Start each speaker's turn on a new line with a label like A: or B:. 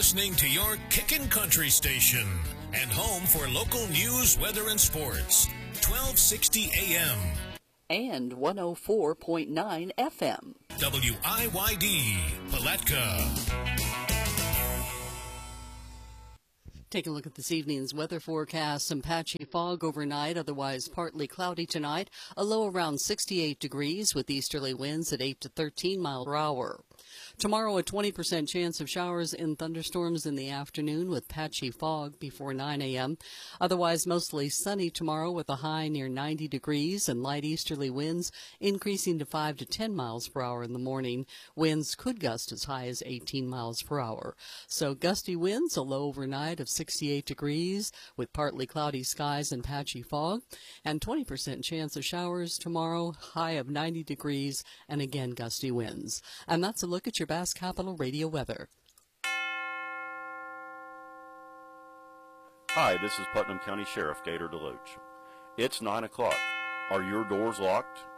A: listening to your Kickin' Country station and home for local news, weather, and sports. 1260 AM.
B: And 104.9 FM.
A: WIYD, Palatka.
B: Take a look at this evening's weather forecast. Some patchy fog overnight, otherwise partly cloudy tonight. A low around 68 degrees with easterly winds at 8 to 13 miles per hour. Tomorrow, a 20% chance of showers and thunderstorms in the afternoon with patchy fog before 9 a.m. Otherwise, mostly sunny tomorrow with a high near 90 degrees and light easterly winds increasing to 5 to 10 miles per hour in the morning. Winds could gust as high as 18 miles per hour. So gusty winds, a low overnight of 68 degrees with partly cloudy skies and patchy fog, and 20% chance of showers tomorrow, high of 90 degrees, and again gusty winds. And that's a look at your Bass Capital Radio weather.
C: Hi, this is Putnam County Sheriff Gator DeLoach. It's 9 o'clock. Are your doors locked?